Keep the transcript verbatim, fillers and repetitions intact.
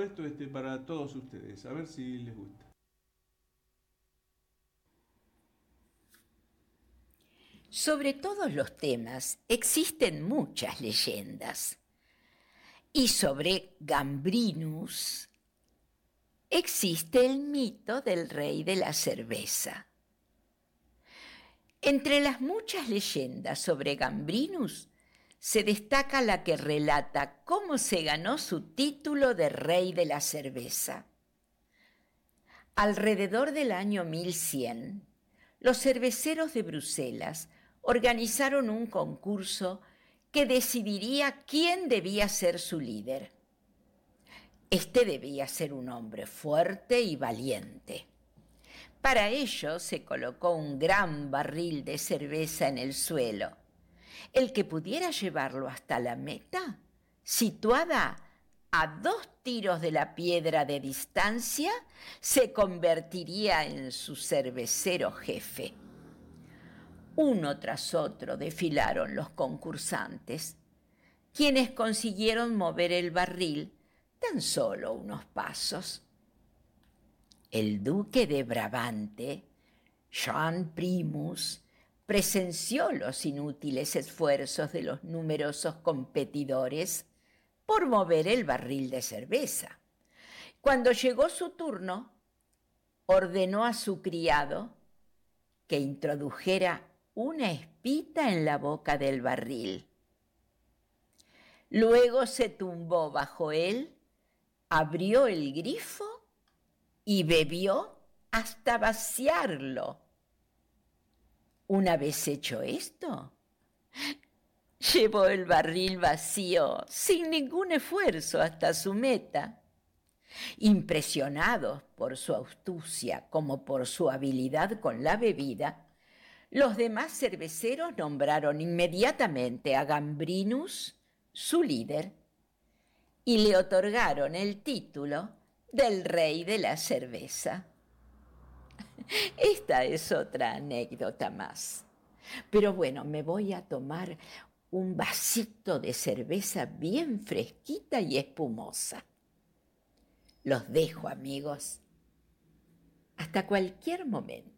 esto este, para todos ustedes, a ver si les gusta. Sobre todos los temas existen muchas leyendas. Y sobre Gambrinus existe el mito del rey de la cerveza. Entre las muchas leyendas sobre Gambrinus se destaca la que relata cómo se ganó su título de rey de la cerveza. Alrededor del año mil cien, los cerveceros de Bruselas organizaron un concurso que decidiría quién debía ser su líder. Este debía ser un hombre fuerte y valiente. Para ello se colocó un gran barril de cerveza en el suelo. El que pudiera llevarlo hasta la meta, situada a dos tiros de la piedra de distancia, se convertiría en su cervecero jefe. Uno tras otro desfilaron los concursantes, quienes consiguieron mover el barril tan solo unos pasos. El duque de Brabante, Jean Primus, presenció los inútiles esfuerzos de los numerosos competidores por mover el barril de cerveza. Cuando llegó su turno, ordenó a su criado que introdujera una espita en la boca del barril. Luego se tumbó bajo él, abrió el grifo y bebió hasta vaciarlo. Una vez hecho esto, llevó el barril vacío sin ningún esfuerzo hasta su meta. Impresionados por su astucia como por su habilidad con la bebida, los demás cerveceros nombraron inmediatamente a Gambrinus su líder y le otorgaron el título del rey de la cerveza. Esta es otra anécdota más. Pero bueno, me voy a tomar un vasito de cerveza bien fresquita y espumosa. Los dejo, amigos. Hasta cualquier momento.